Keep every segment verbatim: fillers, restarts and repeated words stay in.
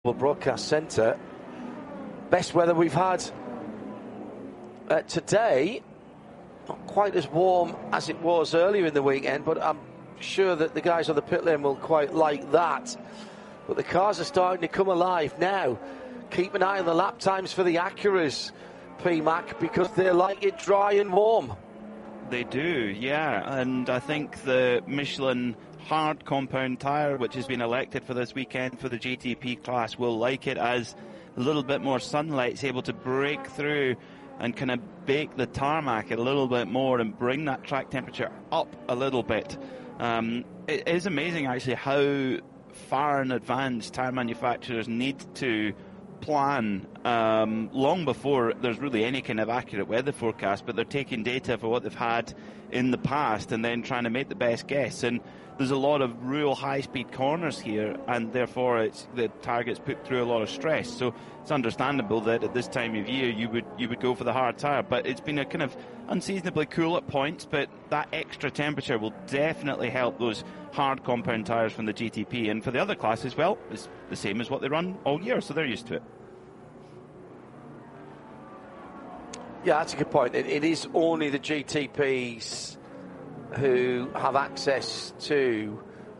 Broadcast Centre. Best weather we've had uh, today. Not quite as warm as it was earlier in the weekend, but I'm sure that the guys on the pit lane will quite like that. But the cars are starting to come alive now. Keep an eye on the lap times for the Acuras, P Mac, because they like it dry and warm. They do, yeah. And I think the Michelin hard compound tyre, which has been elected for this weekend for the G T P class, will like it as a little bit more sunlight's able to break through and kind of bake the tarmac a little bit more and bring that track temperature up a little bit. Um, it is amazing actually how far in advance tyre manufacturers need to plan um, long before there's really any kind of accurate weather forecast, but they're taking data for what they've had in the past and then trying to make the best guess. And there's a lot of real high-speed corners here, and therefore it's, the target's put through a lot of stress. So it's understandable that at this time of year you would you would go for the hard tyre. But it's been a kind of unseasonably cool at points, but that extra temperature will definitely help those hard compound tyres from the G T P. And for the other classes, well, it's the same as what they run all year, so they're used to it. Yeah, that's a good point. It, it is only the G T Ps who have access to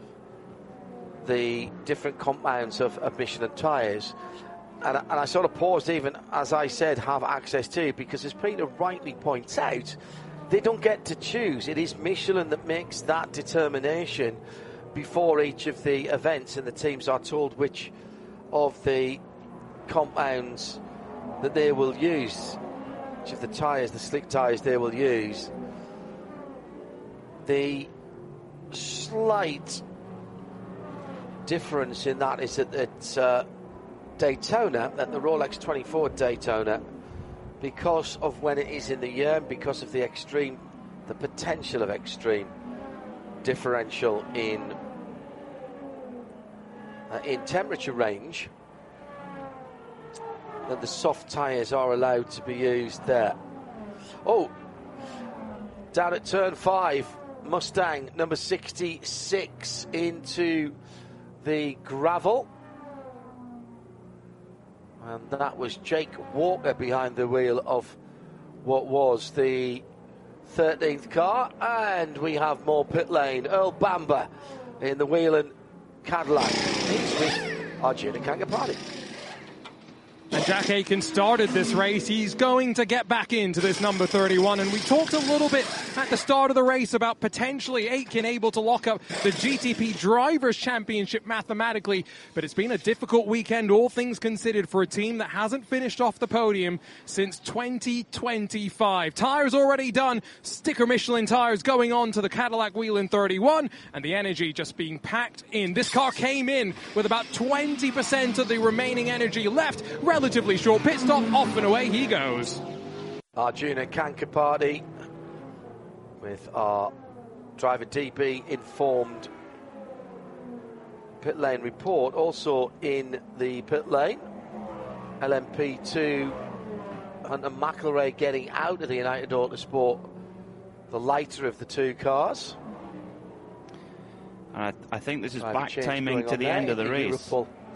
the different compounds of, of Michelin tyres. And, and I sort of paused even as I said have access to, because as Peter rightly points out, they don't get to choose. It is Michelin that makes that determination before each of the events, and the teams are told which of the compounds that they will use, which of the tyres, the slick tyres they will use. The slight difference in that is that at uh, Daytona, at the Rolex twenty-four Daytona, because of when it is in the year, and because of the extreme, the potential of extreme differential in uh, in temperature range, that the soft tyres are allowed to be used there. Oh, down at turn five, Mustang number sixty-six into the gravel. And that was Jake Walker behind the wheel of what was the thirteenth car. And we have more pit lane. Earl Bamber in the Whelen Cadillac. He's with Arjuna Kankapati. And Jack Aitken started this race. He's going to get back into this number thirty-one. And we talked a little bit at the start of the race about potentially Aitken able to lock up the G T P Drivers' Championship mathematically. But it's been a difficult weekend, all things considered, for a team that hasn't finished off the podium since twenty twenty-five. Tyres already done. Sticker Michelin tyres going on to the Cadillac Whelen thirty-one. And the energy just being packed in. This car came in with about twenty percent of the remaining energy left. Relatively short pit stop, off and away he goes. Arjuna Kankapati with our driver D B informed pit lane report. Also in the pit lane, L M P two, Hunter McElrea getting out of the United Autosport, the lighter of the two cars. I, I think this is back timing to the end of the race.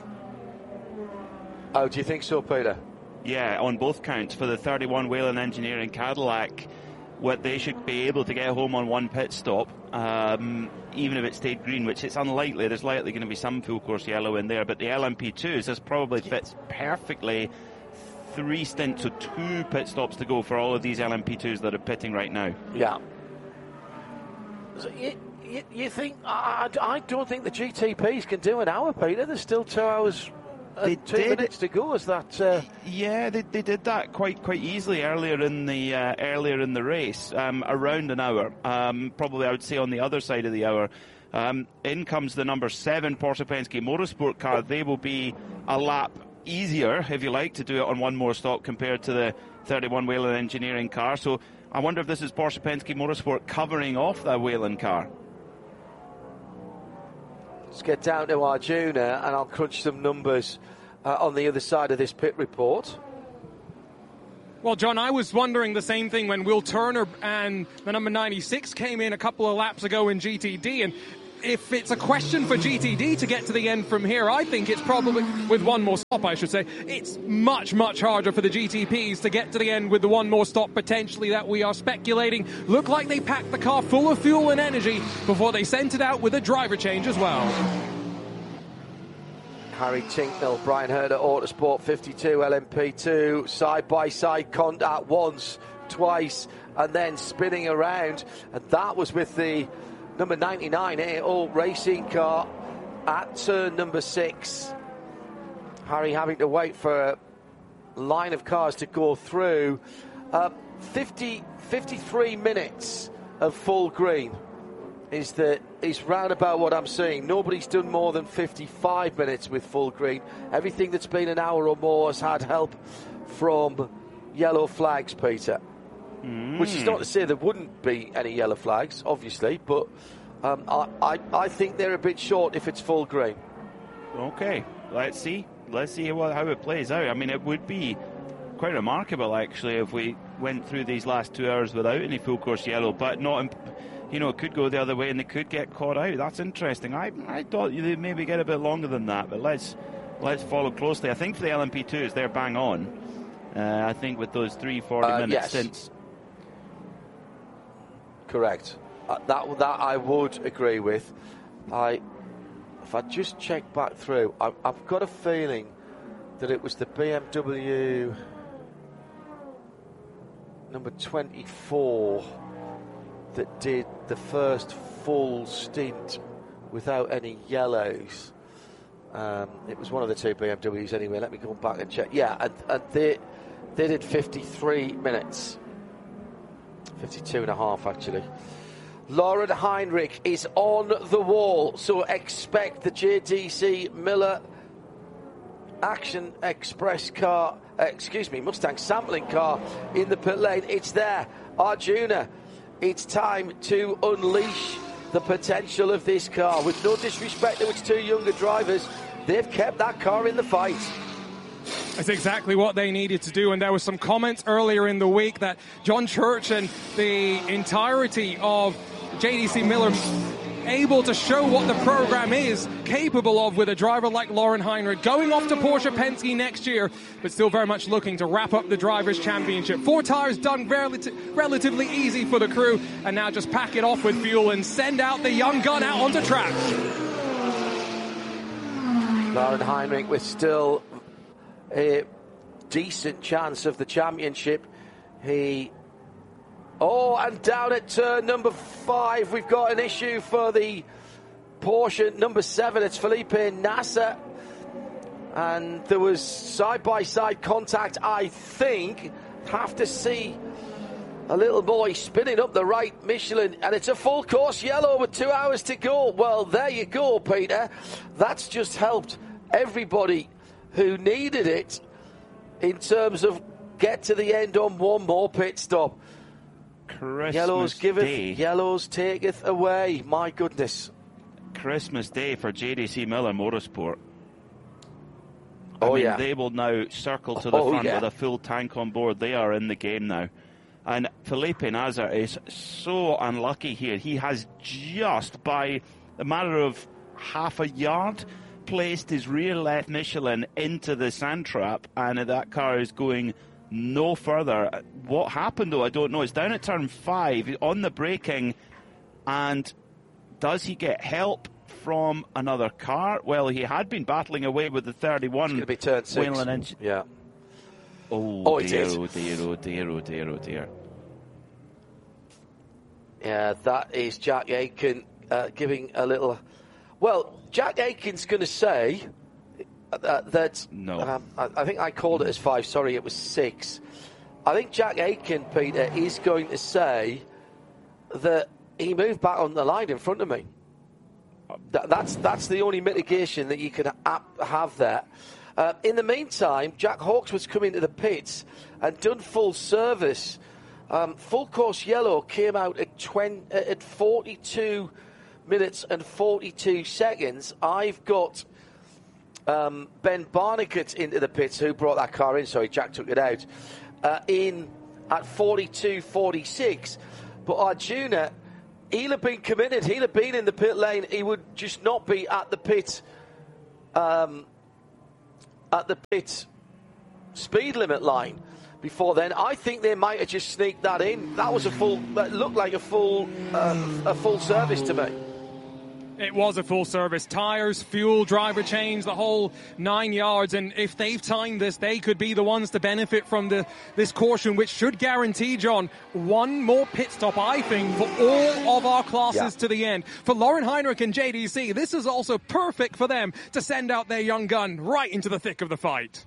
Oh, do you think so, Peter? Yeah, on both counts. For the thirty-one Whelen Engineering Cadillac, what they should be able to get home on one pit stop, um, even if it stayed green, which it's unlikely. There's likely going to be some full course yellow in there, but the L M P twos, this probably fits perfectly. Three stints, so two pit stops to go for all of these L M P twos that are pitting right now. Yeah. So you, you, you think, I, I don't think the G T Ps can do an hour, Peter. There's still two hours... They two did. minutes to go. Is that? Uh... Yeah, they they did that quite quite easily earlier in the uh, earlier in the race, um, around an hour. Um, probably I would say on the other side of the hour. Um, in comes the number seven Porsche Penske Motorsport car. They will be a lap easier, if you like, to do it on one more stop compared to the thirty-one Whelen Engineering car. So I wonder if this is Porsche Penske Motorsport covering off that Whelen car. Let's get down to Arjuna and I'll crunch some numbers uh, on the other side of this pit report. Well, John, I was wondering the same thing when Will Turner and the number ninety-six came in a couple of laps ago in G T D, and if it's a question for G T D to get to the end from here, I think it's probably, with one more stop, I should say, it's much, much harder for the G T Ps to get to the end with the one more stop potentially that we are speculating. Look like they packed the car full of fuel and energy before they sent it out with a driver change as well. Harry Tinknell, Brian Herder, Autosport fifty-two, L M P two, side-by-side contact once, twice, and then spinning around. And that was with the number ninety-nine A O Racing car at turn number six. Harry having to wait for a line of cars to go through. Uh, fifty, fifty-three minutes of full green is the is round about what I'm seeing. Nobody's done more than fifty-five minutes with full green. Everything that's been an hour or more has had help from yellow flags, Peter. Mm. Which is not to say there wouldn't be any yellow flags, obviously, but um, I, I, I think they're a bit short if it's full green. Okay, let's see. Let's see how, how it plays out. I mean, it would be quite remarkable, actually, if we went through these last two hours without any full course yellow, but not, imp- you know, it could go the other way and they could get caught out. That's interesting. I I thought they'd maybe get a bit longer than that, but let's let's follow closely. I think for the L M P twos, they're bang on. Uh, I think with those three forty uh, minutes yes. since. Correct. Uh, that that I would agree with. I, if I just check back through, I, I've got a feeling that it was the B M W number twenty-four that did the first full stint without any yellows. Um, it was one of the two B M Ws anyway. Let me go back and check. Yeah, and, and they they did fifty-three minutes. fifty-two and a half, actually. Lauren Heinrich is on the wall, so expect the J D C Miller Action Express car, uh, excuse me, Mustang sampling car in the pit lane. It's there. Arjuna, it's time to unleash the potential of this car. With no disrespect to its two younger drivers, they've kept that car in the fight. That's exactly what they needed to do, and there was some comments earlier in the week that John Church and the entirety of J D C Miller able to show what the program is capable of with a driver like Lauren Heinrich, going off to Porsche Penske next year, but still very much looking to wrap up the Drivers' Championship. Four tires done relati- relatively easy for the crew, and now just pack it off with fuel and send out the young gun out onto track. Lauren Heinrich with still a decent chance of the championship. He oh and down at turn number five we've got an issue for the Porsche number seven. It's Felipe Nasser, and there was side-by-side contact. I think have to see a little boy spinning up the right Michelin, and it's a full course yellow with two hours to go. Well, there you go, Peter. That's just helped everybody who needed it in terms of get to the end on one more pit stop. Christmas Yellows giveth, Day. yellows taketh away. My goodness. Christmas Day for J D C Miller Motorsport. Oh, I mean, yeah. They will now circle to the Oh, front yeah. with a full tank on board. They are in the game now. And Felipe Nasser is so unlucky here. He has just, by a matter of half a yard, placed his rear left Michelin into the sand trap, and that car is going no further. What happened, though, I don't know. It's down at turn five, on the braking, and does he get help from another car? Well, he had been battling away with the thirty-one. It's going to be turn six. Whelen engine. Yeah. Oh, Oh, it dear, is. oh dear, oh dear, oh dear, oh dear. Yeah, that is Jack Aitken uh, giving a little... Well, Jack Aitken's going to say uh, that... No. Um, I, I think I called it as five. Sorry, it was six. I think Jack Aitken, Peter, is going to say that he moved back on the line in front of me. That, that's that's the only mitigation that you can ha- have there. Uh, in the meantime, Jack Hawkswood's come into the pits and done full service. Um, full course yellow came out at twenty, at forty-two minutes and forty-two seconds. I've got um, Ben Barnicott into the pits, who brought that car in. Sorry, Jack took it out uh, in at forty-two forty-six. But Arjuna he'll have been committed. He'll have been in the pit lane. He would just not be at the pit, um, at the pit speed limit line before then. I think they might have just sneaked that in. That was a full. That looked like a full, uh, a full service to me. It was a full service. Tyres, fuel, driver change, the whole nine yards. And if they've timed this, they could be the ones to benefit from the this caution, which should guarantee, John, one more pit stop, I think, for all of our classes yeah. to the end. For Laurin Heinrich and J D C, this is also perfect for them to send out their young gun right into the thick of the fight.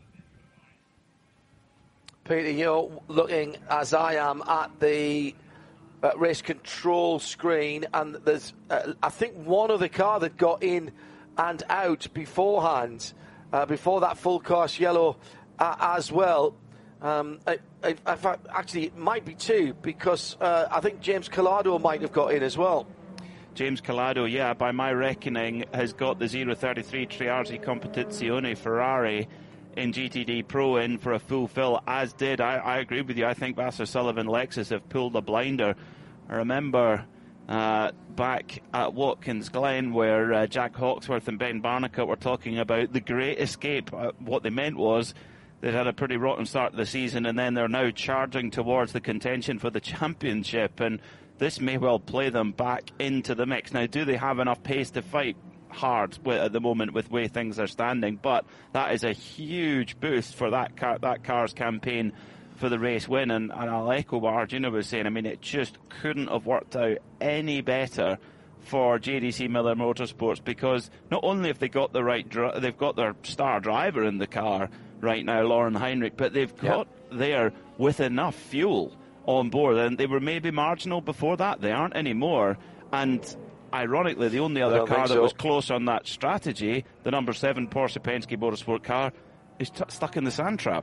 Peter, you're looking, as I am, at the Uh, race control screen, and there's uh, I think one other car that got in and out beforehand, uh, before that full course yellow uh, as well. Um, I, I, I fact, actually, it might be two, because uh, I think James Collado might have got in as well. James Collado, yeah, by my reckoning, has got the zero thirty-three Triarzi Competizione Ferrari in G T D Pro in for a full fill, as did, I, I agree with you, I think Vassar Sullivan Lexus have pulled a blinder. I remember uh, back at Watkins Glen where uh, Jack Hawksworth and Ben Barnicut were talking about the great escape. Uh, what they meant was they'd had a pretty rotten start to the season, and then they're now charging towards the contention for the championship, and this may well play them back into the mix. Now, do they have enough pace to fight hard at the moment with the way things are standing? But that is a huge boost for that car, that car's campaign for the race win, and, and I'll echo what Arjuna was saying. I mean, it just couldn't have worked out any better for J D C Miller Motorsports, because not only have they got the right dri- they've got their star driver in the car right now, Laurin Heinrich, but they've got yep. there with enough fuel on board, and they were maybe marginal before that. They aren't anymore, and ironically, the only other car that so. was close on that strategy, the number seven Porsche Penske Motorsport car, is t- stuck in the sand trap.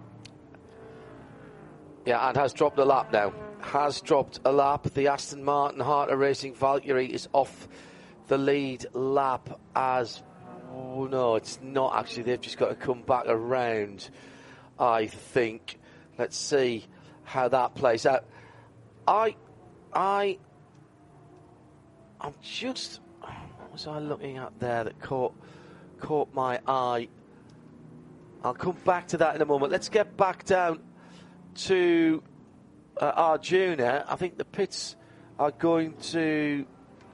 Yeah, and has dropped a lap now. Has dropped a lap. The Aston Martin Harter Racing Valkyrie is off the lead lap as... Oh, no, it's not actually. They've just got to come back around, I think. Let's see how that plays out. I... I... I'm just... What was I looking at there that caught caught my eye? I'll come back to that in a moment. Let's get back down to uh, Arjuna. I think the pits are going to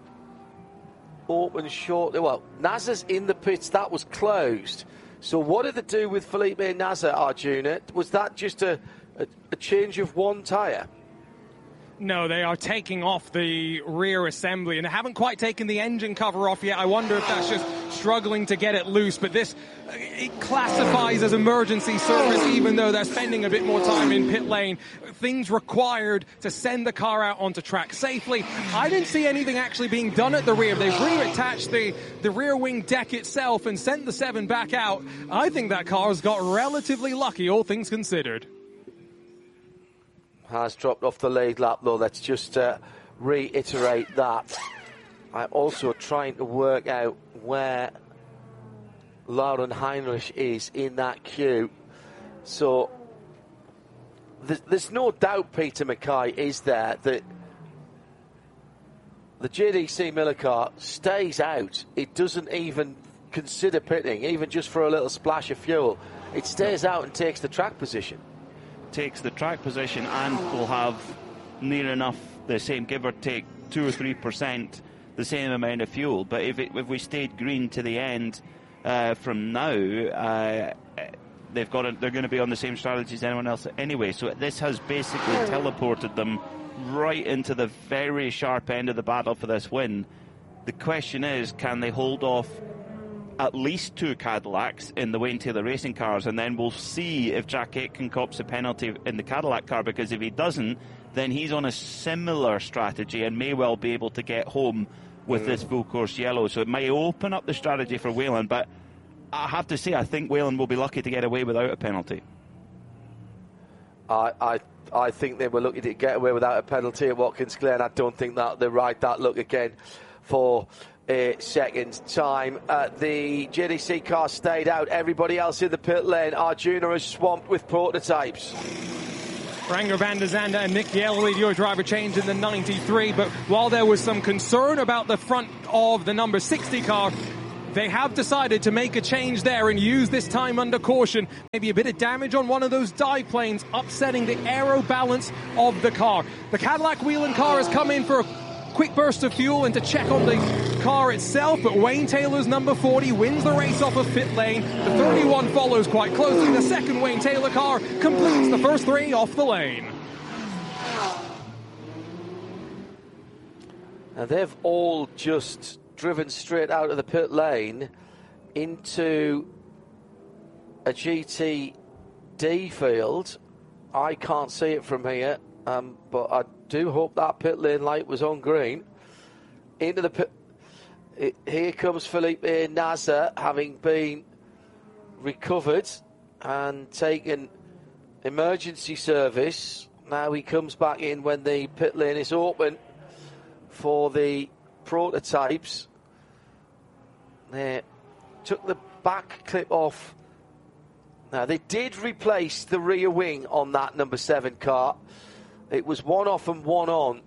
open shortly. Well, Nasser's in the pits. That was closed. So what did they do with Felipe Nasser, Arjuna? Was that just a, a, a change of one tyre? No, they are taking off the rear assembly, and they haven't quite taken the engine cover off yet. I wonder if that's just struggling to get it loose, but this, it classifies as emergency service, even though they're spending a bit more time in pit lane. Things required to send the car out onto track safely. I didn't see anything actually being done at the rear. They've reattached the, the rear wing deck itself and sent the seven back out. I think that car's got relatively lucky, all things considered. Has dropped off the lead lap, though. Let's just uh, reiterate that. I'm also trying to work out where Laurin Heinrich is in that queue. So there's, there's no doubt, Peter Mackay, is there, that the J D C Miller car stays out. It doesn't even consider pitting, even just for a little splash of fuel. It stays out and takes the track position. Takes the track position and will have near enough the same, give or take two or three percent, the same amount of fuel. But if it, if we stayed green to the end uh, from now, uh, they've got a, they're going to be on the same strategy as anyone else anyway. So this has basically teleported them right into the very sharp end of the battle for this win. The question is, can they hold off at least two Cadillacs in the Wayne Taylor Racing cars, and then we'll see if Jack Aitken cops a penalty in the Cadillac car, because if he doesn't, then he's on a similar strategy and may well be able to get home with mm. this full course yellow. So it may open up the strategy for Whelen, but I have to say, I think Whelen will be lucky to get away without a penalty. I, I, I think they were lucky to get away without a penalty at Watkins Glen. I don't think that they'll ride that luck again for a second time. Uh, the J D C car stayed out. Everybody else in the pit lane. Arjuna is swamped with prototypes. Renger van der Zande and Nick Yellow do a driver change in the ninety-three, but while there was some concern about the front of the number sixty car, they have decided to make a change there and use this time under caution. Maybe a bit of damage on one of those dive planes, upsetting the aero balance of the car. The Cadillac Whelen car has come in for a quick burst of fuel and to check on the car itself, but Wayne Taylor's number forty wins the race off of pit lane. The thirty-one follows quite closely. The second Wayne Taylor car completes the first three off the lane. And they've all just driven straight out of the pit lane into a G T D field. I can't see it from here, um, but I do hope that pit lane light was on green. Into the pit. It, here comes Felipe Nasr, having been recovered and taken emergency service. Now he comes back in when the pit lane is open for the prototypes. They took the back clip off. Now they did replace the rear wing on that number seven car. It was one off and one on,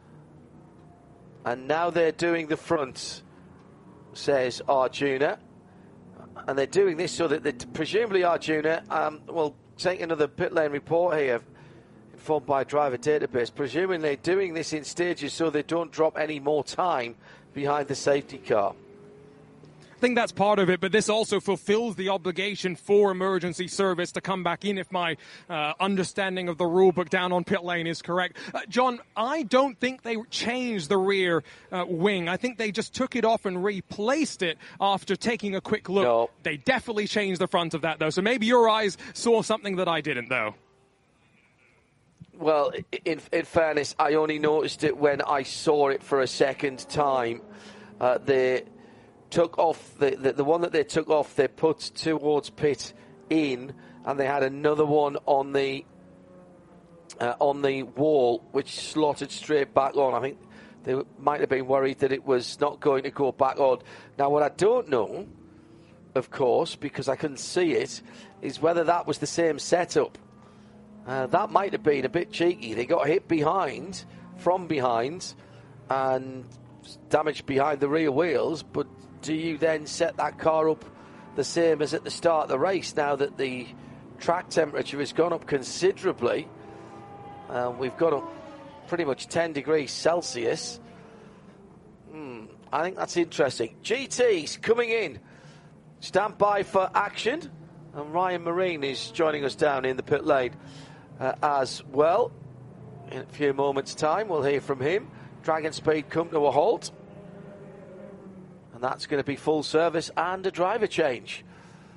and now they're doing the front, says Arjuna, and they're doing this so that they, presumably Arjuna um, will take another pit lane report here, informed by driver database. Presumably they're doing this in stages so they don't drop any more time behind the safety car. I think that's part of it, but this also fulfills the obligation for emergency service to come back in if my uh, understanding of the rule book down on pit lane is correct. Uh, John, I don't think they changed the rear uh, wing. I think they just took it off and replaced it after taking a quick look. No. They definitely changed the front of that, though, so maybe your eyes saw something that I didn't, though. Well, in, in fairness, I only noticed it when I saw it for a second time. Uh, they took off, the, the, the one that they took off, they put towards pit in, and they had another one on the uh, on the wall, which slotted straight back on. I think they might have been worried that it was not going to go back on. Now, what I don't know, of course, because I couldn't see it, is whether that was the same setup. Uh, that might have been a bit cheeky. They got hit behind, from behind, and damaged behind the rear wheels, but do you then set that car up the same as at the start of the race now that the track temperature has gone up considerably? Uh, we've got up pretty much ten degrees Celsius. Hmm, I think that's interesting. G Ts coming in. Stand by for action. And Ryan Marine is joining us down in the pit lane uh, as well. In a few moments' time, we'll hear from him. Dragon Speed come to a halt. And that's going to be full service and a driver change.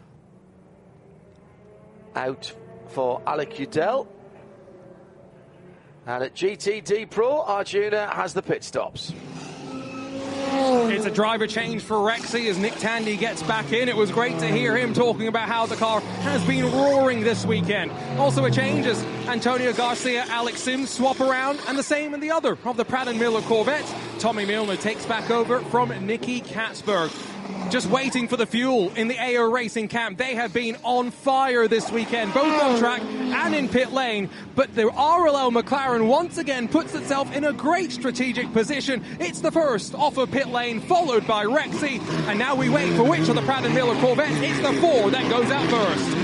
Out for Alec Udell. And at G T D Pro, Arjuna has the pit stops. It's a driver change for Rexy as Nick Tandy gets back in. It was great to hear him talking about how the car has been roaring this weekend. Also a change as Antonio Garcia, Alex Sims swap around, and the same in the other of the Pratt and Miller Corvettes. Tommy Milner takes back over from Nicky Katzberg. Just waiting for the fuel in the A O Racing camp. They have been on fire this weekend, both on track and in pit lane. But the R L L McLaren once again puts itself in a great strategic position. It's the first off of pit lane, followed by Rexy. And now we wait for which of the Pratt and Miller Corvettes. It's the Ford that goes out first.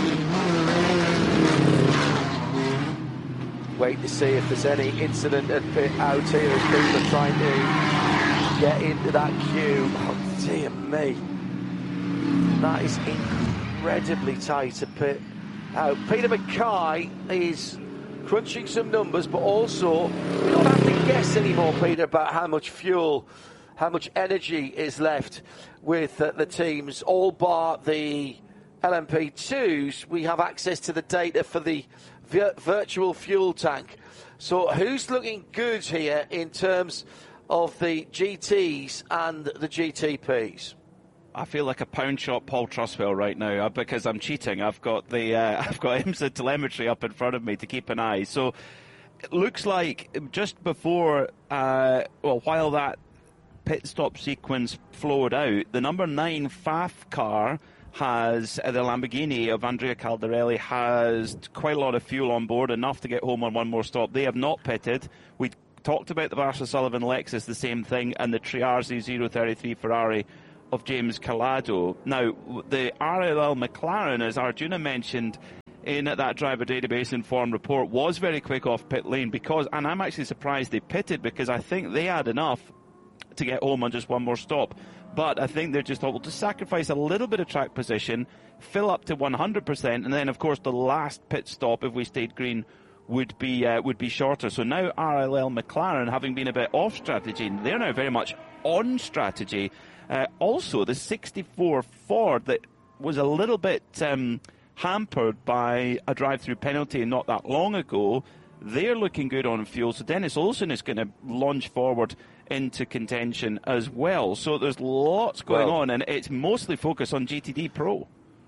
Wait to see if there's any incident at pit out here as people are trying to get into that queue. Oh, dear me. That is incredibly tight to pit out. Peter Mackay is crunching some numbers, but also we don't have to guess anymore, Peter, about how much fuel, how much energy is left with uh, the teams. All bar the L M P twos, we have access to the data for the vir- virtual fuel tank. So who's looking good here in terms of the G Ts and the G T Ps? I feel like a pound shop Paul Truswell right now because I'm cheating. I've got the uh, I've got IMSA telemetry up in front of me to keep an eye. So it looks like just before, uh, well, while that pit stop sequence flowed out, the number nine F A F car has, uh, the Lamborghini of Andrea Caldarelli has quite a lot of fuel on board, enough to get home on one more stop. They have not pitted. We talked about the Barcia Sullivan Lexus, the same thing, and the Triarzi zero thirty-three Ferrari of James Calado. Now, the R L L McLaren, as Arjuna mentioned in that driver database inform report, was very quick off pit lane because, and I'm actually surprised they pitted, because I think they had enough to get home on just one more stop. But I think they're just thought, well, to sacrifice a little bit of track position, fill up to one hundred percent, and then, of course, the last pit stop, if we stayed green, would be uh, would be shorter. So now R L L McLaren, having been a bit off strategy, they're now very much on strategy. Uh, also, the sixty-four Ford that was a little bit um, hampered by a drive-through penalty not that long ago, they're looking good on fuel. So Dennis Olsen is going to launch forward into contention as well. So there's lots going well, on, and it's mostly focused on G T D Pro.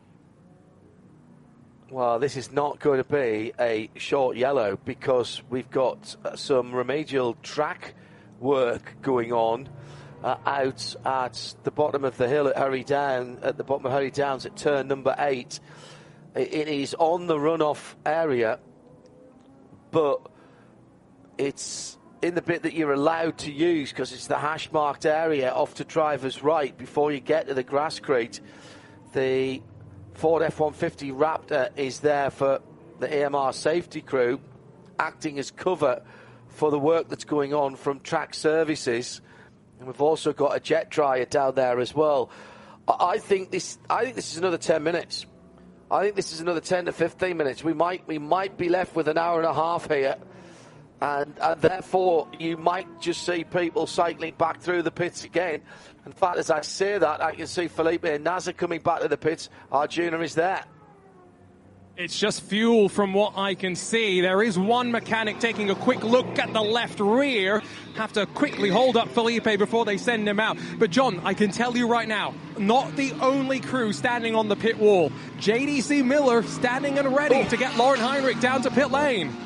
Well, this is not going to be a short yellow, because we've got some remedial track work going on uh, out at the bottom of the hill at Hurry Down, at the bottom of Hurry Downs at turn number eight. It is on the runoff area, but it's in the bit that you're allowed to use, because it's the hash marked area off to driver's right before you get to the grass crate. The Ford F one fifty Raptor is there for the A M R safety crew, acting as cover for the work that's going on from track services. And we've also got a jet dryer down there as well. I think this I think this is another ten minutes. I think this is another ten to fifteen minutes. We might we might be left with an hour and a half here. And, and therefore, you might just see people cycling back through the pits again. In fact, as I say that, I can see Felipe Nasr coming back to the pits. Arjuna is there. It's just fuel from what I can see. There is one mechanic taking a quick look at the left rear. Have to quickly hold up Felipe before they send him out. But John, I can tell you right now, not the only crew standing on the pit wall. J D C Miller standing and ready oh. to get Lauren Heinrich down to pit lane.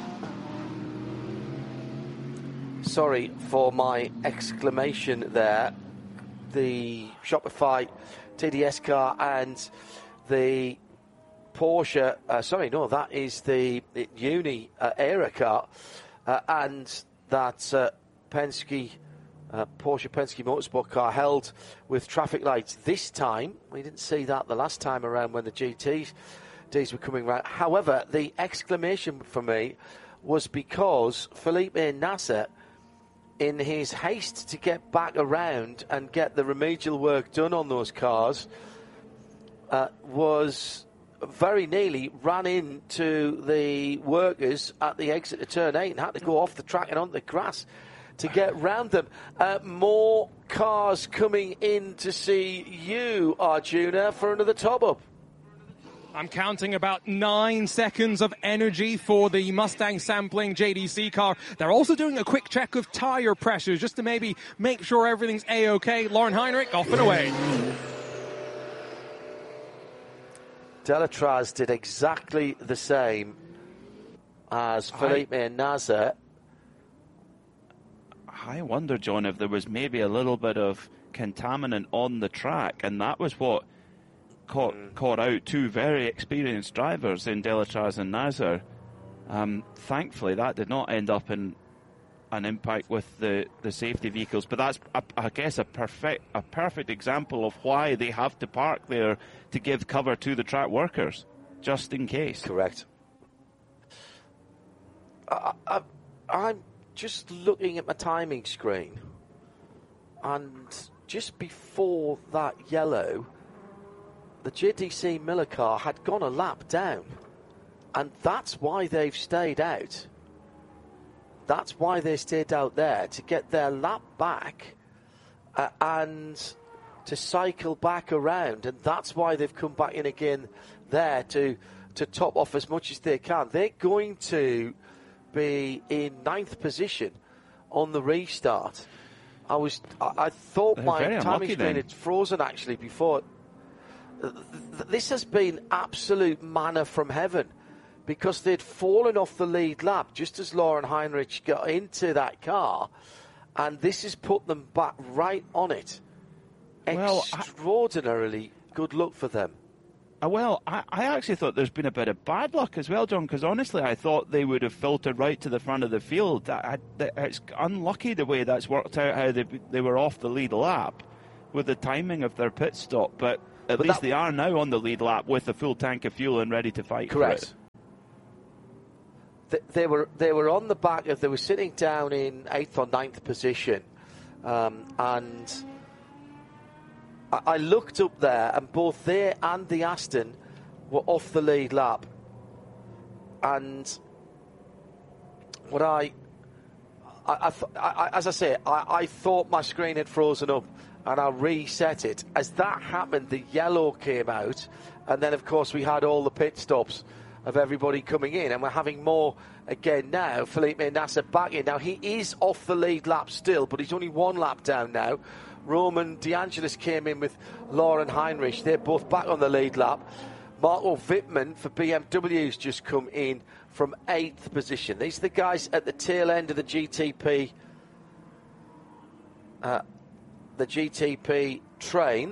Sorry for my exclamation there. The Shopify T D S car and the Porsche, uh, sorry, no, that is the, the Uni uh, Era car, uh, and that uh, Penske, uh, Porsche Penske Motorsport car held with traffic lights this time. We didn't see that the last time around when the G Ts Ds were coming round. However, the exclamation for me was because Felipe Nasr, in his haste to get back around and get the remedial work done on those cars, uh, was very nearly ran into the workers at the exit of turn eight and had to go off the track and onto the grass to get round them. Uh, more cars coming in to see you, Arjuna, for another top-up. I'm counting about nine seconds of energy for the Mustang sampling J D C car. They're also doing a quick check of tire pressures just to maybe make sure everything's A-OK. Lauren Heinrich off and away. Delatraz did exactly the same as Felipe I, Nasr. I wonder, John, if there was maybe a little bit of contaminant on the track, and that was what caught mm. caught out two very experienced drivers in Delatraz and Nasr. Um, thankfully, that did not end up in an impact with the, the safety vehicles, but that's, a, I guess, a perfect a perfect example of why they have to park there to give cover to the track workers, just in case. Correct. I, I, I'm just looking at my timing screen, and just before that yellow, the J D C Miller car had gone a lap down, and that's why they've stayed out. That's why they stayed out there, to get their lap back uh, and to cycle back around. And that's why they've come back in again there to to top off as much as they can. They're going to be in ninth position on the restart. I was, I, I thought They're my timing screen had frozen actually before. This has been absolute manna from heaven, because they'd fallen off the lead lap just as Lauren Heinrich got into that car, and this has put them back right on it. Well, Extraordinarily I, good luck for them. Uh, well, I, I actually thought there's been a bit of bad luck as well, John, because honestly I thought they would have filtered right to the front of the field. I, I, it's unlucky the way that's worked out, how they, they were off the lead lap with the timing of their pit stop, but at but least that, they are now on the lead lap with a full tank of fuel and ready to fight. Correct. They, they were they were on the back of, they were sitting down in eighth or ninth position, um, and I, I looked up there, and both they and the Aston were off the lead lap. And what I, I, I, th- I as I say, I, I thought my screen had frozen up, and I reset it. As that happened, the yellow came out, and then of course we had all the pit stops of everybody coming in, and we're having more again now. Felipe Nasser back in. Now he is off the lead lap still, but he's only one lap down now. Roman De Angelis came in with Lauren Heinrich. They're both back on the lead lap. Marco Wittmann for B M W's just come in from eighth position. These are the guys at the tail end of the G T P, uh, the G T P train.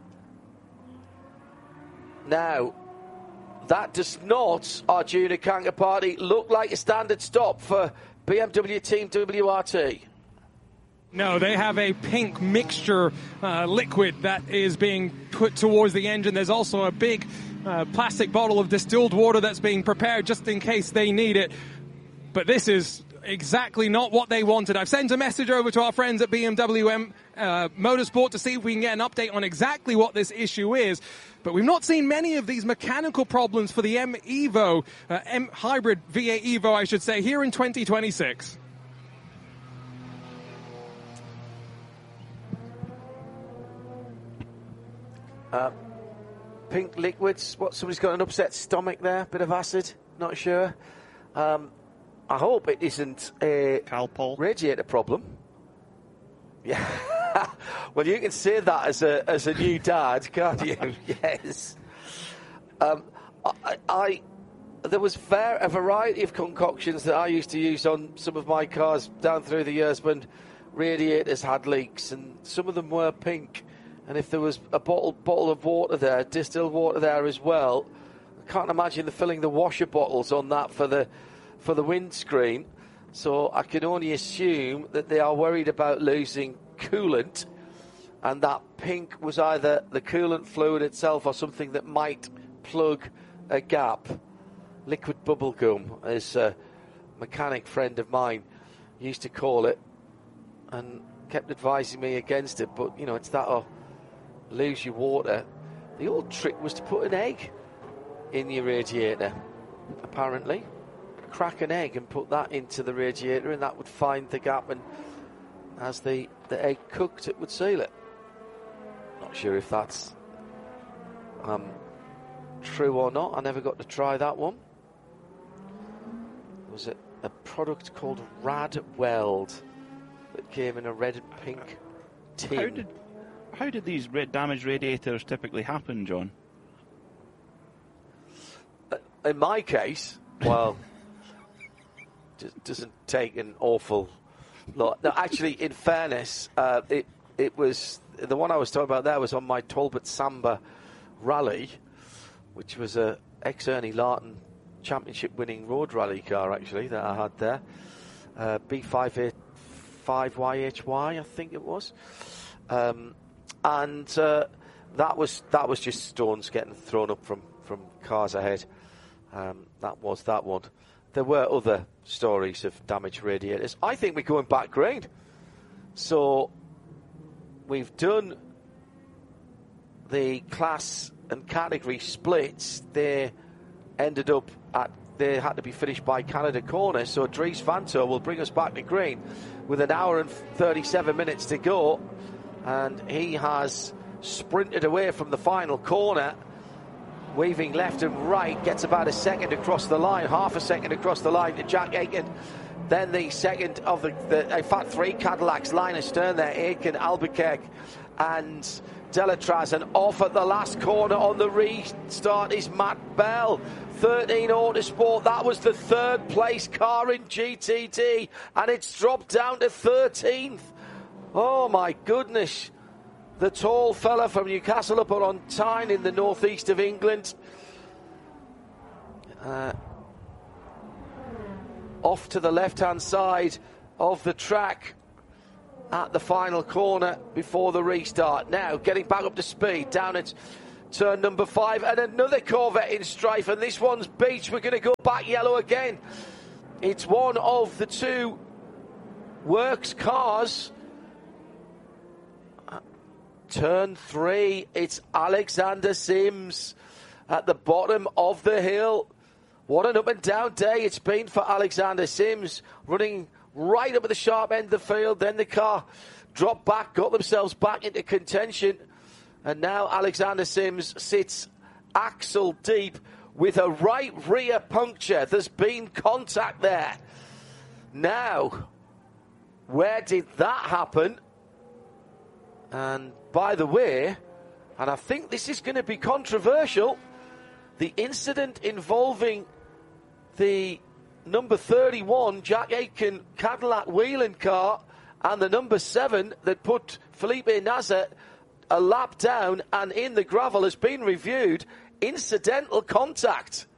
Now, that does not, Arjuna Kankapati, look like a standard stop for B M W Team W R T. No, they have a pink mixture uh, liquid that is being put towards the engine. There's also a big uh, plastic bottle of distilled water that's being prepared just in case they need it. But this is exactly not what they wanted. I've sent a message over to our friends at B M W M uh, Motorsport to see if we can get an update on exactly what this issue is. But we've not seen many of these mechanical problems for the M Evo, uh, M Hybrid V eight Evo, I should say, here in twenty twenty-six. Uh, pink liquids. What? Somebody's got an upset stomach there. Bit of acid. Not sure. Um, I hope it isn't a Calpol radiator problem. Yeah. Well, you can say that as a as a new dad, can't you? Yes. Um, I, I there was fair, a variety of concoctions that I used to use on some of my cars down through the years when radiators had leaks, and some of them were pink. And if there was a bottle bottle of water there, distilled water there as well, I can't imagine the filling the washer bottles on that for the for the windscreen. So I can only assume that they are worried about losing coolant, and that pink was either the coolant fluid itself or something that might plug a gap. Liquid bubble gum, as a mechanic friend of mine used to call it, and kept advising me against it. But, you know, it's that or lose your water. The old trick was to put an egg in your radiator, apparently. Crack an egg and put that into the radiator, and that would find the gap, and as the, the egg cooked, it would seal it. Not sure if that's um, true or not. I never got to try that one. Was it a product called Rad Weld that came in a red and pink tin? How did, how did these red damaged radiators typically happen, John? Uh, in my case, well, it doesn't take an awful lot. No, actually, in fairness, uh, it it was the one I was talking about there was on my Talbot Samba Rally, which was a ex-Ernie Larton championship winning road rally car, actually, that I had there. Uh, B five eighty-five Y H Y, I think it was. Um, and uh, that was that was just stones getting thrown up from, from cars ahead. Um, that was that one. There were other stories of damaged radiators. I think we're going back green. So we've done the class and category splits. They ended up at, they had to be finished by Canada Corner. So Dries Vanthoor will bring us back to green with an hour and thirty-seven minutes to go. And he has sprinted away from the final corner, weaving left and right, gets about a second across the line, half a second across the line to Jack Aitken. Then the second of the, the in fact, three Cadillacs, line astern there, Aitken, Albuquerque and Delatraz. And off at the last corner on the restart is Matt Bell. thirteen Autosport, that was the third place car in G T D, and it's dropped down to thirteenth. Oh my goodness. the tall fella from Newcastle upon Tyne in the northeast of England. Uh, off to the left-hand side of the track at the final corner before the restart. Now getting back up to speed down at turn number five, and another Corvette in strife, and this one's Beach. We're going to go back yellow again. It's one of the two works cars. Turn three, it's Alexander Sims at the bottom of the hill. What an up and down day it's been for Alexander Sims, running right up at the sharp end of the field. Then the car dropped back, got themselves back into contention, and now Alexander Sims sits axle deep with a right rear puncture. There's been contact there. Now, where did that happen? And by the way, and I think this is going to be controversial, the incident involving the number thirty-one Jack Aitken Cadillac wheeling car and the number seven that put Felipe Nasr a lap down and in the gravel has been reviewed incidental contact.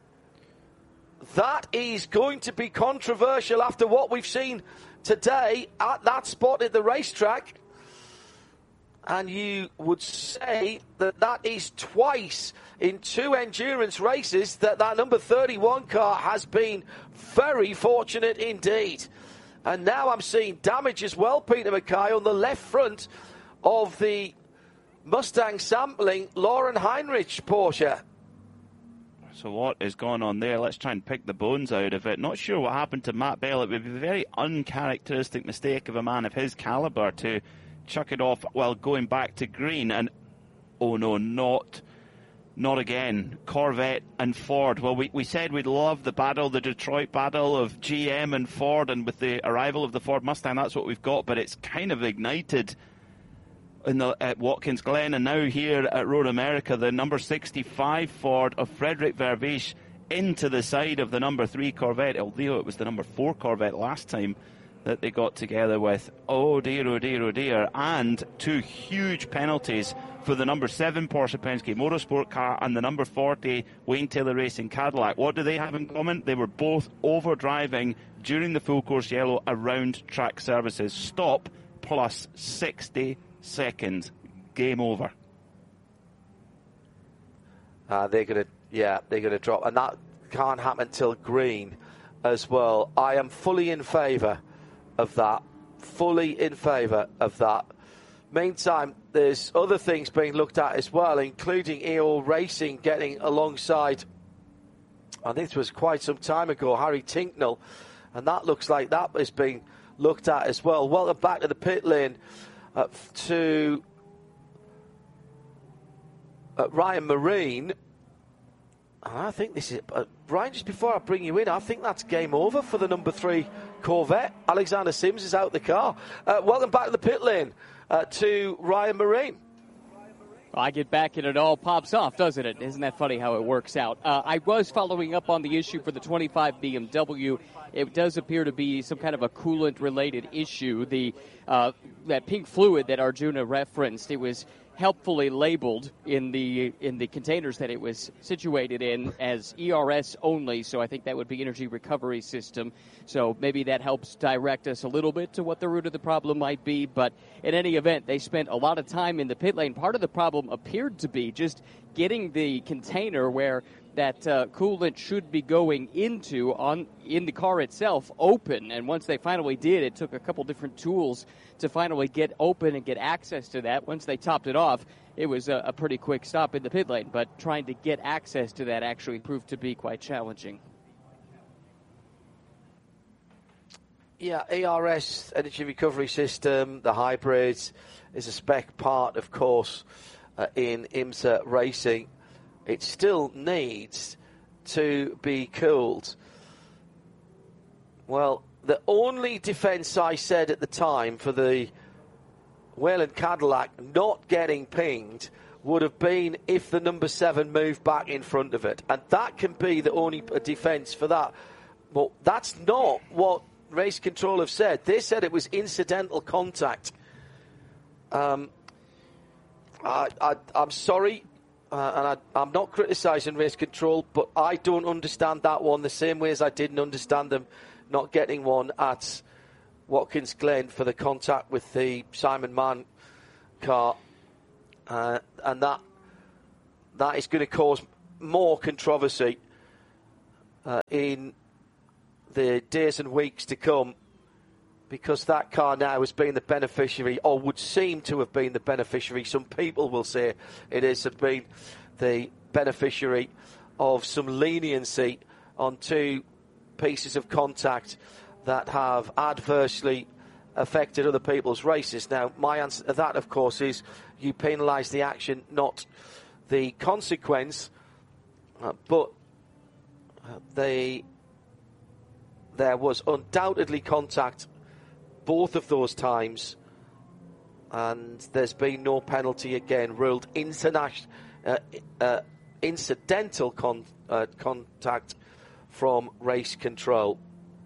That is going to be controversial after what we've seen today at that spot at the racetrack. And you would say that that is twice in two endurance races that that number thirty-one car has been very fortunate indeed. And now I'm seeing damage as well, Peter Mackay, on the left front of the Mustang sampling Lauren Heinrich Porsche. So what is going on there? Let's try and pick the bones out of it. Not sure what happened to Matt Bell. It would be a very uncharacteristic mistake of a man of his calibre to chuck it off while going back to green. And oh no, not not again. Corvette and Ford. Well, we, we said we'd love the battle, the Detroit battle of G M and Ford, and with the arrival of the Ford Mustang, that's what we've got. But it's kind of ignited in the, at Watkins Glen, and now here at Road America, the number sixty-five Ford of Frederick Vervisch into the side of the number three Corvette, although it was the number four Corvette last time that they got together with. Oh dear, oh dear, oh dear. And two huge penalties for the number seven Porsche Penske Motorsport car and the number forty Wayne Taylor Racing Cadillac. What do they have in common? They were both overdriving during the full course yellow around track services. Stop plus sixty seconds. Game over. Uh, they're going to, yeah, they're going to drop. And that can't happen till green as well. I am fully in favour of that. Fully in favour of that. Meantime, there's other things being looked at as well, including E O Racing getting alongside, I think this was quite some time ago, Harry Tinknell, and that looks like that is being looked at as well. Welcome back to the pit lane uh, to uh, Ryan Marine. And I think this is, uh, Ryan, just before I bring you in, I think that's game over for the number three Corvette. Alexander Sims is out the car. Uh, welcome back to the pit lane uh, to Ryan Marine. I get back and it all pops off, doesn't it? Isn't that funny how it works out? Uh, I was following up on the issue for the twenty-five B M W. It does appear to be some kind of a coolant-related issue. The uh, that pink fluid that Arjuna referenced, it was helpfully labeled in the in the containers that it was situated in as E R S only, so I think that would be energy recovery system. So maybe that helps direct us a little bit to what the root of the problem might be. But in any event, they spent a lot of time in the pit lane. Part of the problem appeared to be just getting the container where that uh, coolant should be going into on in the car itself open. And once they finally did, it took a couple different tools to finally get open and get access to that. Once they topped it off, it was a, a pretty quick stop in the pit lane. But trying to get access to that actually proved to be quite challenging. Yeah, E R S, energy recovery system, the hybrids, is a spec part, of course, uh, in IMSA racing. It still needs to be cooled. Well, the only defence I said at the time for the Wayland Cadillac not getting pinged would have been if the number seven moved back in front of it. And that can be the only defence for that. But that's not what race control have said. They said it was incidental contact. Um, I, I, I'm sorry, uh, and I, I'm not criticising race control, but I don't understand that one the same way as I didn't understand them not getting one at Watkins Glen for the contact with the Simon Mann car, uh, and that that is going to cause more controversy uh, in the days and weeks to come, because that car now has been the beneficiary, or would seem to have been the beneficiary. Some people will say it is have been the beneficiary of some leniency on two pieces of contact that have adversely affected other people's races. Now, my answer to that, of course, is you penalise the action, not the consequence. Uh, but uh, they, there was undoubtedly contact both of those times, and there's been no penalty again, ruled international, uh, uh, incidental con- uh, contact from race control.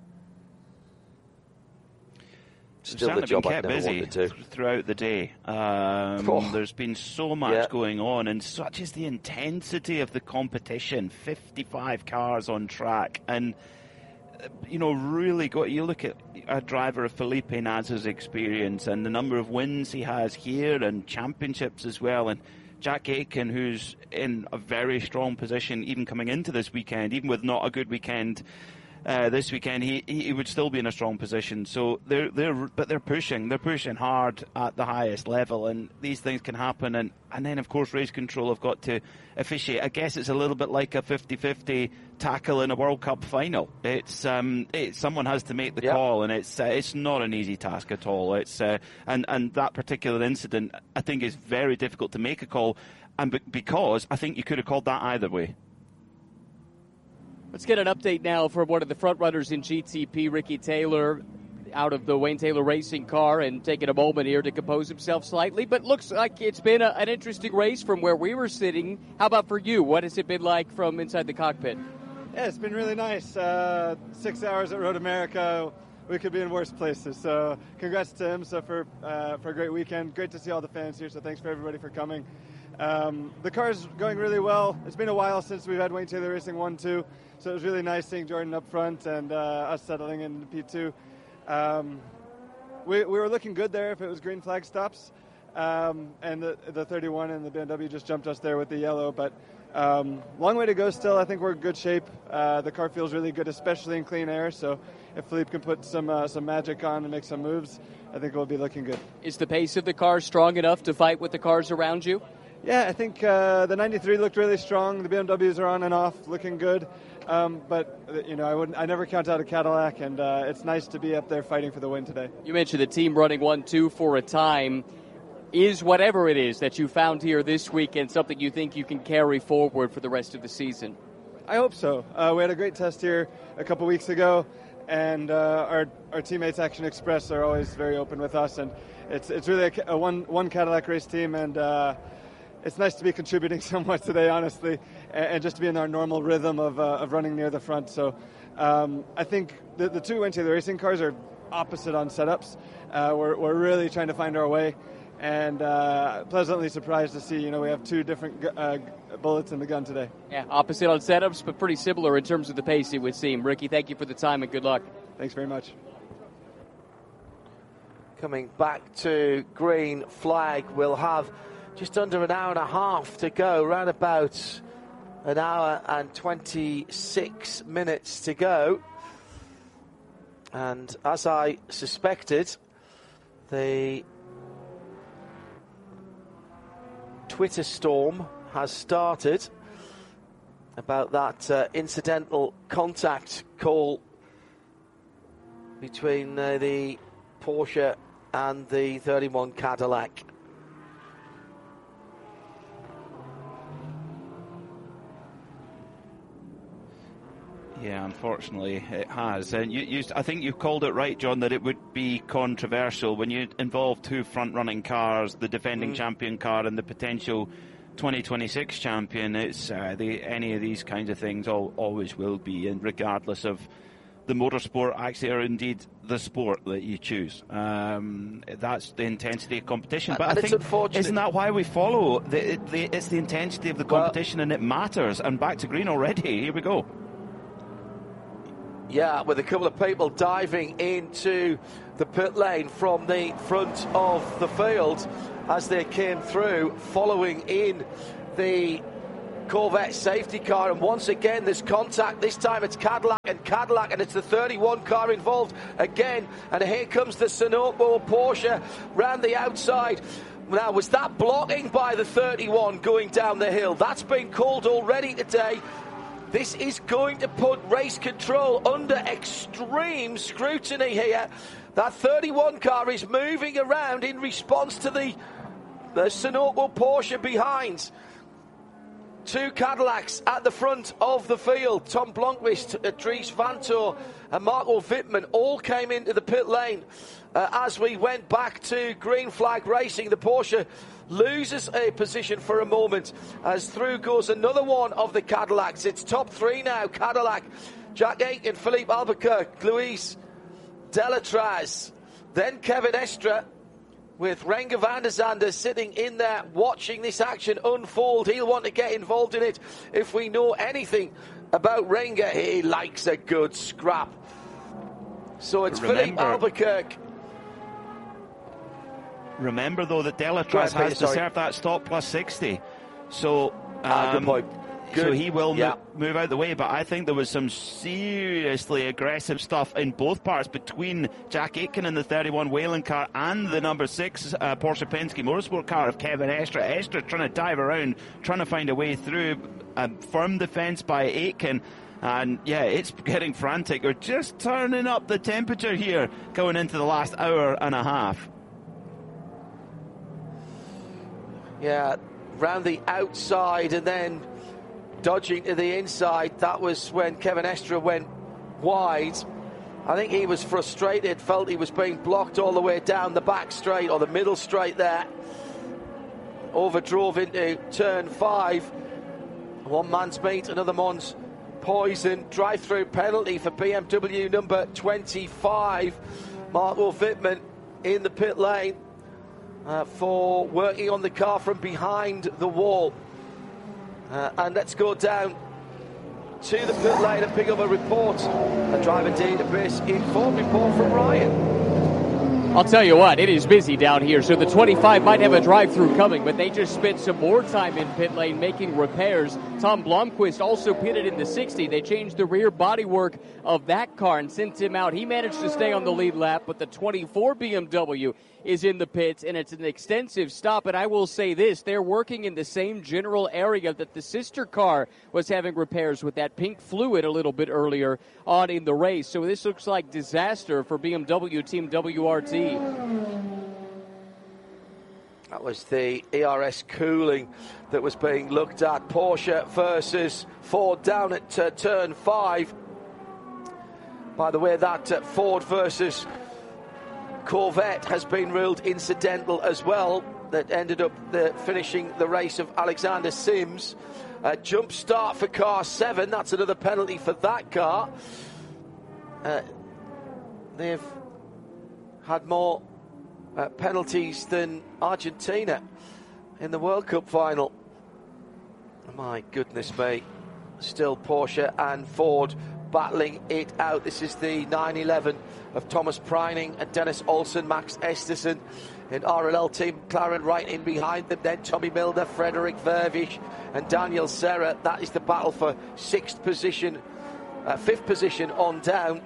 Still the job I never wanted to. Throughout the day. Um, oh. There's been so much yeah. going on, and such is the intensity of the competition. fifty-five cars on track, and you know, really got, you look at a driver of Felipe Nasr's experience and the number of wins he has here and championships as well, and Jack Aitken, who's in a very strong position even coming into this weekend, even with not a good weekend uh, this weekend, he, he would still be in a strong position. So they're they're but they're pushing, they're pushing hard at the highest level, and these things can happen. And, and then of course race control have got to officiate. I guess it's a little bit like a fifty-fifty tackle in a World Cup final. It's um, it, someone has to make the yep. call, and it's uh, it's not an easy task at all. It's uh, and and that particular incident, I think, is very difficult to make a call, and be- because I think you could have called that either way. Let's get an update now from one of the front runners in G T P, Ricky Taylor, out of the Wayne Taylor Racing car, and taking a moment here to compose himself slightly. But looks like it's been a, an interesting race from where we were sitting. How about for you? What has it been like from inside the cockpit? Yeah, it's been really nice. Uh, six hours at Road America. We could be in worse places. So congrats to him so for, uh, for a great weekend. Great to see all the fans here, so thanks for everybody for coming. Um, the car's going really well. It's been a while since we've had Wayne Taylor Racing one two, so it was really nice seeing Jordan up front and uh, us settling in P two. Um, we, we were looking good there if it was green flag stops, um, and the, the thirty-one and the B M W just jumped us there with the yellow, but um, long way to go still. I think we're in good shape. Uh, the car feels really good, especially in clean air, so if Philippe can put some uh, some magic on and make some moves, I think we'll be looking good. Is the pace of the car strong enough to fight with the cars around you? Yeah, I think uh, the ninety-three looked really strong. The B M Ws are on and off, looking good. Um, but you know, I wouldn't. I never count out a Cadillac, and uh, it's nice to be up there fighting for the win today. You mentioned the team running one two for a time. Is whatever it is that you found here this weekend something you think you can carry forward for the rest of the season? I hope so. Uh, we had a great test here a couple weeks ago, and uh, our our teammates Action Express are always very open with us, and it's it's really a, a one one Cadillac race team, and. Uh, It's nice to be contributing somewhat today, honestly, and just to be in our normal rhythm of uh, of running near the front. So um, I think the, the two Wayne Taylor Racing cars are opposite on setups. Uh, we're, we're really trying to find our way, and uh, pleasantly surprised to see, you know, we have two different uh, bullets in the gun today. Yeah, opposite on setups, but pretty similar in terms of the pace, it would seem. Ricky, thank you for the time and good luck. Thanks very much. Coming back to green flag, we'll have just under an hour and a half to go, around about an hour and twenty-six minutes to go. And as I suspected, the Twitter storm has started about that uh, incidental contact call between uh, the Porsche and the thirty-one Cadillac. Yeah, unfortunately it has. And you, you, I think you called it right, John, that it would be controversial when you involve two front-running cars, the defending mm. champion car and the potential twenty twenty-six champion. It's uh, the, any of these kinds of things all, always will be, and regardless of the motorsport actually are indeed the sport that you choose. Um, that's the intensity of competition. But and I it's think, unfortunate. isn't that why we follow? The, the, it's the intensity of the competition, well, and it matters. And back to green already. Here we go. Yeah, with a couple of people diving into the pit lane from the front of the field as they came through, following in the Corvette safety car, and once again there's contact. This time it's Cadillac and Cadillac, and it's the thirty-one car involved again, and here comes the Sunoco Porsche round the outside. Now, was that blocking by the thirty-one going down the hill? That's been called already today. This is going to put race control under extreme scrutiny here. That thirty-one car is moving around in response to the, the Sunoco Porsche behind. Two Cadillacs at the front of the field. Tom Blomqvist, Dries Vanthoor and Marco Wittmann all came into the pit lane uh, as we went back to green flag racing. The Porsche loses a position for a moment as through goes another one of the Cadillacs. It's top three now. Cadillac, Jack Aitken, Philippe Albuquerque, Luis Delatraz, then Kevin Estre, with Renger van der Zande sitting in there watching this action unfold. He'll want to get involved in it. If we know anything about Renger, he likes a good scrap. So it's Remember, Philippe Albuquerque. Remember, though, that Delatraz Peter, has to sorry. serve that stop plus sixty. So, um, ah, good point. Good. So he will yeah. mo- move out the way, but I think there was some seriously aggressive stuff in both parts between Jack Aitken in the thirty-one Whelen car and the number six uh, Porsche Penske Motorsport car of Kevin Estre. Estre trying to dive around, trying to find a way through. A firm defence by Aitken. And yeah, it's getting frantic. We're just turning up the temperature here going into the last hour and a half. Yeah, round the outside and then dodging to the inside. That was when Kevin Estre went wide. I think he was frustrated, felt he was being blocked all the way down the back straight or the middle straight there. Overdrove into turn five. One man's meat, another man's poison. Drive-through penalty for B M W number twenty-five. Marco Wittmann in the pit lane uh, for working on the car from behind the wall. Uh, and let's go down to the pit lane and pick up a report, a driver database informed report from Ryan. I'll tell you what, it is busy down here, so the twenty-five might have a drive-through coming, but they just spent some more time in pit lane making repairs. Tom Blomqvist also pitted in the sixty. They changed the rear bodywork of that car and sent him out. He managed to stay on the lead lap, but the twenty-four B M W is in the pits, and it's an extensive stop. And I will say this, they're working in the same general area that the sister car was having repairs with that pink fluid a little bit earlier on in the race. So this looks like disaster for B M W Team W R T. That was the E R S cooling that was being looked at. Porsche versus Ford down at uh, turn five. By the way, that uh, Ford versus Corvette has been ruled incidental as well. That ended up the, finishing the race of Alexander Sims. Uh, jump start for car seven. That's another penalty for that car. Uh, they've had more uh, penalties than Argentina in the World Cup final. My goodness me. Still Porsche and Ford battling it out. This is the nine eleven of Thomas Preining and Dennis Olsen, Max Esterson in R L L Team McLaren right in behind them. Then Tommy Milner, Frederick Vervisch and Daniel Serra. That is the battle for sixth position, uh, fifth position on down.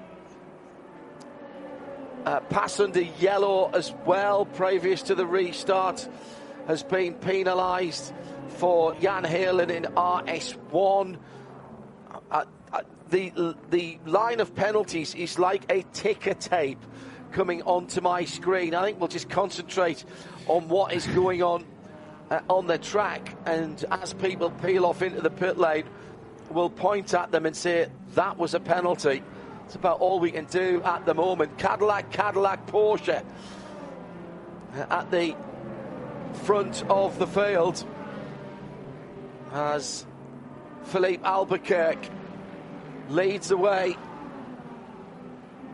Uh, pass under yellow as well previous to the restart has been penalised for Jan Heylen in R S one. Uh, uh, the the line of penalties is like a ticker tape coming onto my screen. I think we'll just concentrate on what is going on uh, on the track, and as people peel off into the pit lane, we'll point at them and say that was a penalty. It's about all we can do at the moment. Cadillac, Cadillac, Porsche uh, at the front of the field as Philippe Albuquerque leads the way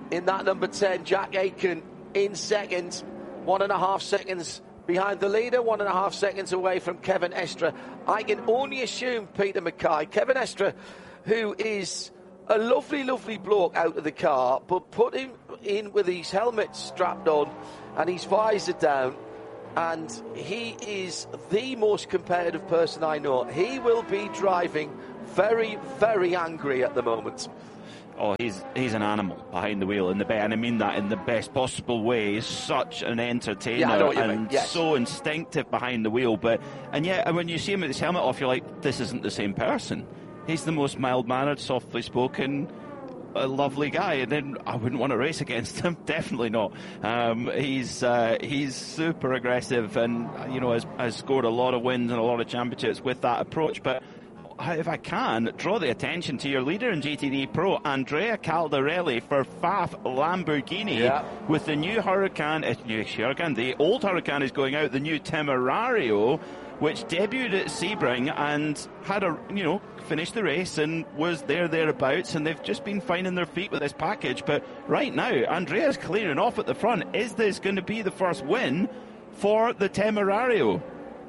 in that number ten. Jack Aitken in second, one and a half seconds behind the leader, one and a half seconds away from Kevin Estre. I can only assume, Peter Mackay, Kevin Estre, who is a lovely, lovely bloke out of the car, but put him in with his helmet strapped on and his visor down, and he is the most competitive person I know. He will be driving very, very angry at the moment. Oh, he's he's an animal behind the wheel in the best, and I mean that in the best possible way. He's such an entertainer, yeah, I know what you and mean. Yes. so instinctive behind the wheel. But and yet, when you see him with his helmet off, you're like, this isn't the same person. He's the most mild-mannered, softly spoken, a lovely guy, and then I wouldn't want to race against him. Definitely not. Um, he's uh, he's super aggressive, and you know has, has scored a lot of wins and a lot of championships with that approach. But if I can, draw the attention to your leader in G T D Pro, Andrea Caldarelli for F A F Lamborghini, yeah. with the new Huracan, uh, new Huracan, the old Huracan is going out, the new Temerario, which debuted at Sebring and had a, you know, finished the race and was there, thereabouts, and they've just been finding their feet with this package. But right now, Andrea's clearing off at the front. Is this going to be the first win for the Temerario?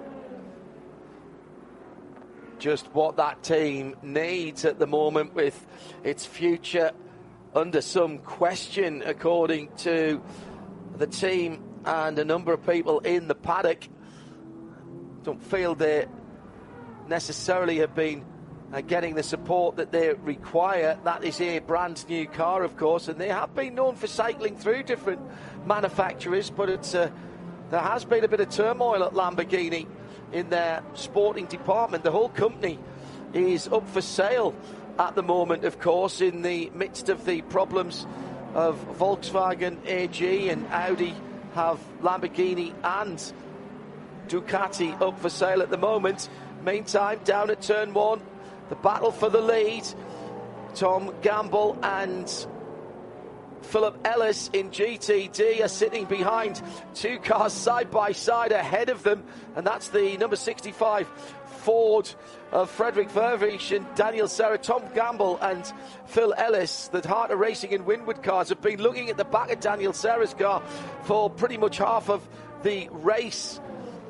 Just what that team needs at the moment, with its future under some question, according to the team and a number of people in the paddock. Don't feel they necessarily have been uh, getting the support that they require. That is a brand new car, of course, and they have been known for cycling through different manufacturers, but it's uh, there has been a bit of turmoil at Lamborghini in their sporting department. The whole company is up for sale at the moment, of course, in the midst of the problems of Volkswagen A G, and Audi have Lamborghini and Ducati up for sale at the moment. Meantime, down at turn one, the battle for the lead. Tom Gamble and Philip Ellis in G T D are sitting behind two cars side by side ahead of them, and that's the number sixty-five Ford of Frederick Vervisch and Daniel Serra. Tom Gamble and Phil Ellis, the Heart of Racing and Windward cars, have been looking at the back of Daniel Serra's car for pretty much half of the race,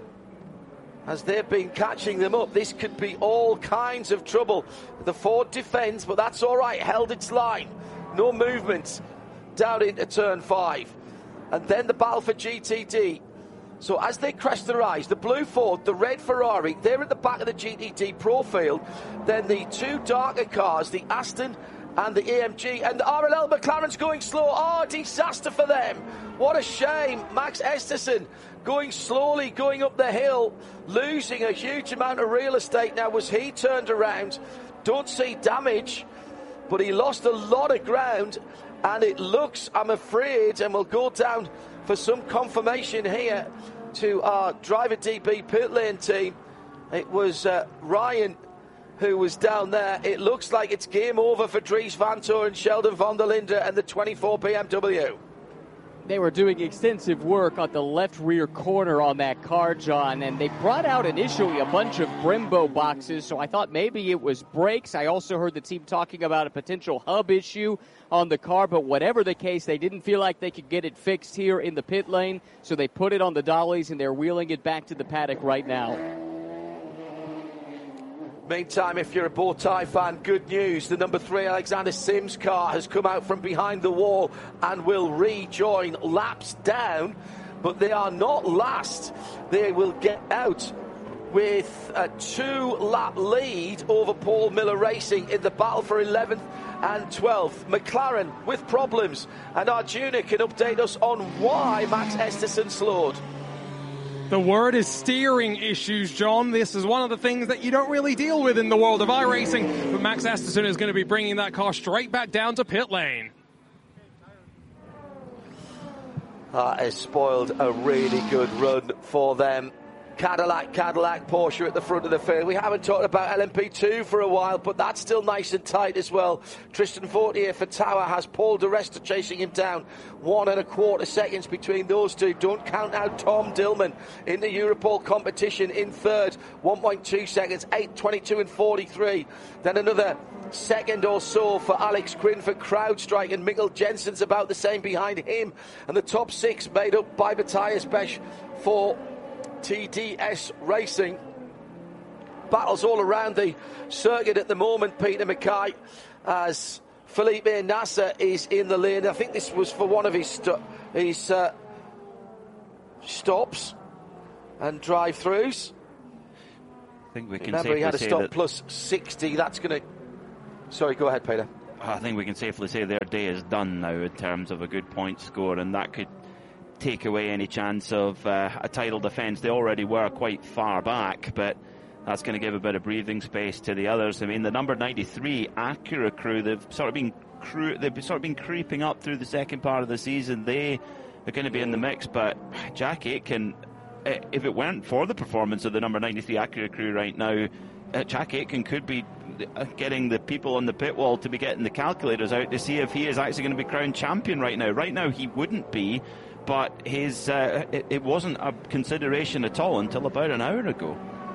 as they've been catching them up. This could be all kinds of trouble. The Ford defends, but that's all right, held its line. No movement down into turn five. And then the battle for G T D. So as they crest the rise, the blue Ford, the red Ferrari, they're at the back of the G T D Pro field. Then the two darker cars, the Aston and the A M G, and the R L L McLaren's going slow. Oh, disaster for them. What a shame. Max Esterson going slowly, going up the hill, losing a huge amount of real estate. Now, was he turned around? Don't see damage, but he lost a lot of ground, and it looks, I'm afraid, and we'll go down for some confirmation here to our Driver D B pit lane team. It was uh, Ryan who was down there. It looks like it's game over for Dries Vanthoor and Sheldon van der Linde and the twenty-four B M W. They were doing extensive work on the left rear corner on that car, John, and they brought out initially a bunch of Brembo boxes, so I thought maybe it was brakes. I also heard the team talking about a potential hub issue on the car, but whatever the case, they didn't feel like they could get it fixed here in the pit lane, so they put it on the dollies, and they're wheeling it back to the paddock right now. Meantime, if you're a bow tie fan, good news. The number three Alexander Sims car has come out from behind the wall and will rejoin laps down, but they are not last. They will get out with a two-lap lead over Paul Miller Racing in the battle for eleventh and twelfth. McLaren with problems, and Arjuna can update us on why Max Esterson slowed. The word is steering issues, John. This is one of the things that you don't really deal with in the world of iRacing, but Max Esterson is going to be bringing that car straight back down to pit lane. That has spoiled a really good run for them. Cadillac, Cadillac, Porsche at the front of the field. We haven't talked about L M P two for a while, but that's still nice and tight as well. Tristan Fortier for Tower has Paul di Resta chasing him down. One and a quarter seconds between those two. Don't count out Tom Dillman in the Europol competition in third. one point two seconds, eight twenty-two and forty-three. Then another second or so for Alex Quinn for CrowdStrike, and Mikkel Jensen's about the same behind him. And the top six made up by Matthias Besch for T D S Racing. Battles all around the circuit at the moment, Peter Mackay, as Felipe Nasser is in the lane. I think this was for one of his, sto- his uh, stops and drive-throughs. I think we can Remember, he had a say stop that plus sixty. That's going to... Sorry, go ahead, Peter. I think we can safely say their day is done now in terms of a good point score, and that could take away any chance of uh, a title defence. They already were quite far back, but that's going to give a bit of breathing space to the others. I mean, the number ninety-three Acura crew, they've sort of been cru- they've sort of been creeping up through the second part of the season. They are going to be in the mix, but Jack Aitken, if it weren't for the performance of the number ninety-three Acura crew right now, uh, Jack Aitken could be getting the people on the pit wall to be getting the calculators out to see if he is actually going to be crowned champion right now. Right now, he wouldn't be. But his uh, it, it wasn't a consideration at all until about an hour ago.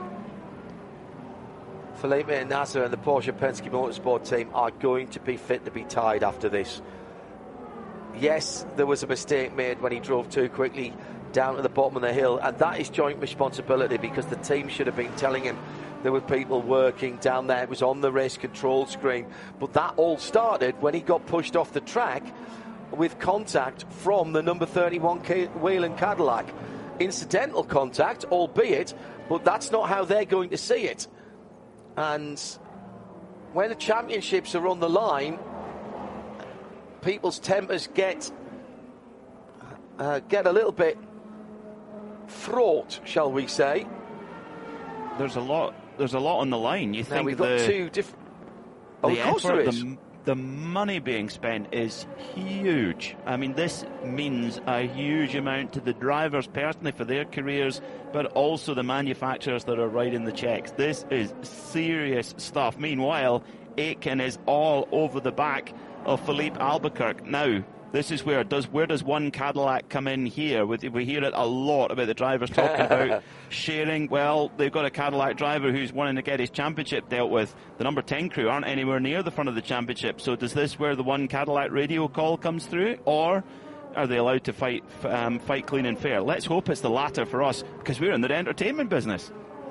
Felipe Nasser and the Porsche Penske Motorsport team are going to be fit to be tied after this. Yes, there was a mistake made when he drove too quickly down to the bottom of the hill, and that is joint responsibility because the team should have been telling him there were people working down there. It was on the race control screen. But that all started when he got pushed off the track with contact from the number thirty-one Whelen Cadillac. Incidental contact, albeit, but that's not how they're going to see it. And when the championships are on the line, people's tempers get uh, get a little bit fraught, shall we say. There's a lot. There's a lot on the line. You Now think we've got the, two different. Oh, the of course there effort, is. the, the money being spent is huge. I mean, this means a huge amount to the drivers personally for their careers, but also the manufacturers that are writing the checks. This is serious stuff. Meanwhile, Aitken is all over the back of Philippe Albuquerque. Now, this is where does where does one Cadillac come in here? We hear it a lot about the drivers talking about sharing. Well, they've got a Cadillac driver who's wanting to get his championship dealt with. The number ten crew aren't anywhere near the front of the championship. So does this where the one Cadillac radio call comes through? Or are they allowed to fight um, fight clean and fair? Let's hope it's the latter for us, because we're in the entertainment business.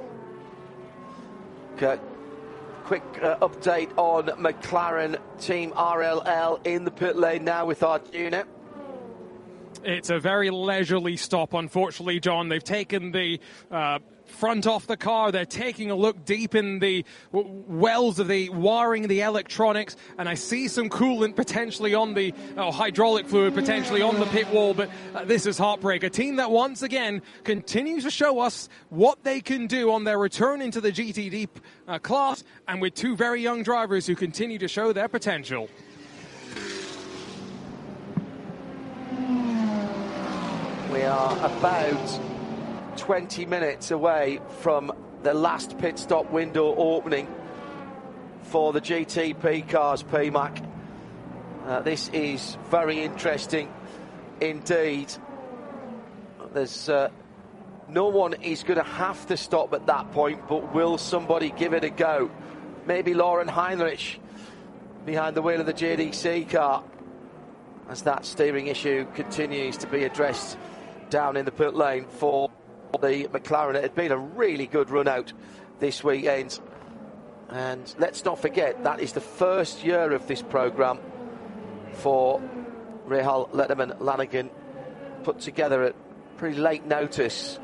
Okay. Quick uh, update on McLaren Team R L L in the pit lane now with our unit. It's a very leisurely stop, unfortunately, John. They've taken the uh, front off the car. They're taking a look deep in the w- wells of the wiring, the electronics, and I see some coolant potentially on the oh, hydraulic fluid potentially on the pit wall, but uh, this is heartbreak. A team that once again continues to show us what they can do on their return into the G T D uh, class, and with two very young drivers who continue to show their potential. We are about twenty minutes away from the last pit stop window opening for the G T P cars, P MAC. Uh, this is very interesting indeed. There's uh, no one is going to have to stop at that point, but will somebody give it a go? Maybe Lauren Heinrich behind the wheel of the J D C car, as that steering issue continues to be addressed down in the pit lane for the McLaren. It had been a really good run out this weekend, and let's not forget that is the first year of this programme for Rahal Letterman Lanigan, put together at pretty late notice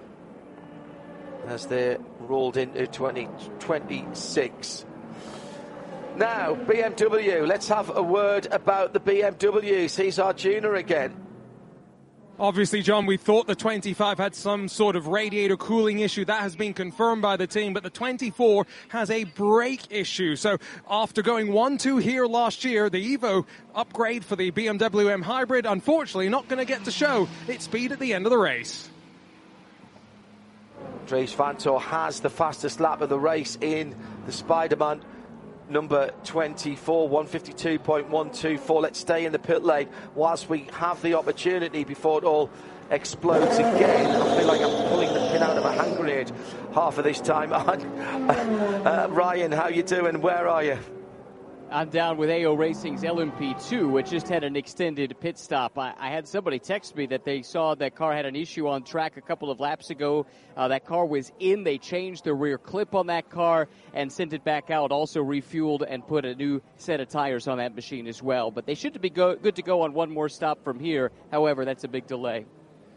as they rolled into twenty twenty-six. Now, B M W, let's have a word about the B M Ws. Here's our tuner again. Obviously, John, we thought the twenty-five had some sort of radiator cooling issue. That has been confirmed by the team, but the twenty-four has a brake issue. So after going one two here last year, the Evo upgrade for the B M W M Hybrid, unfortunately not going to get to show its speed at the end of the race. Dries Vanthoor has the fastest lap of the race in the Spider-Man number twenty-four, one fifty-two point one two four. Let's stay in the pit lane whilst we have the opportunity before it all explodes again. I feel like I'm pulling the pin out of a hand grenade half of this time. uh, Ryan, how you doing? Where are you? I'm down with A O Racing's L M P two, which just had an extended pit stop. I, I had somebody text me that they saw that car had an issue on track a couple of laps ago. Uh, that car was in. They changed the rear clip on that car and sent it back out, also refueled and put a new set of tires on that machine as well. But they should be go- good to go on one more stop from here. However, that's a big delay.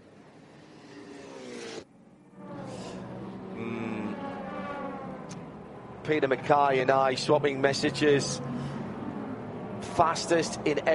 Mm. Peter Mackay and I swapping messages. Fastest in